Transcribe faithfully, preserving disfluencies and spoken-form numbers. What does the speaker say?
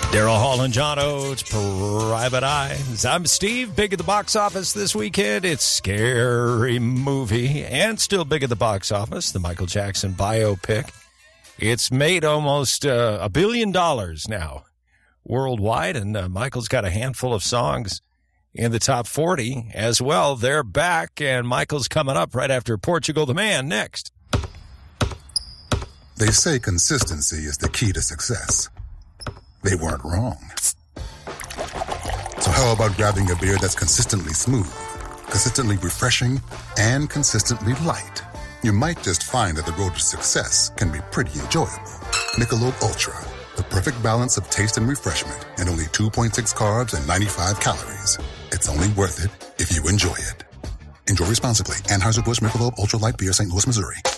Daryl Hall and John Oates, Private Eyes. I'm Steve. Big at the box office this weekend. It's Scary Movie. And still big at the box office, the Michael Jackson biopic. It's made almost uh, a billion dollars now worldwide, and uh, Michael's got a handful of songs in the top forty as well. They're back, and Michael's coming up right after Portugal the Man next. They say consistency is the key to success. They weren't wrong. So how about grabbing a beer that's consistently smooth, consistently refreshing, and consistently light? You might just find that the road to success can be pretty enjoyable. Michelob Ultra, the perfect balance of taste and refreshment, and only two point six carbs and ninety-five calories. It's only worth it if you enjoy it. Enjoy responsibly. Anheuser-Busch Michelob Ultra Light Beer, Saint Louis, Missouri.